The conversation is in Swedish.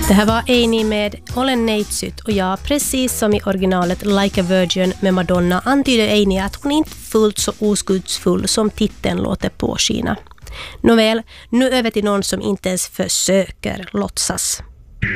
Det här var Amy med Olen Neitsyt och ja, precis som i originalet Like a Virgin med Madonna antyder Amy att hon inte fullt så oskuldsfull som titeln låter påskina. Nåväl, nu över till någon som inte ens försöker låtsas.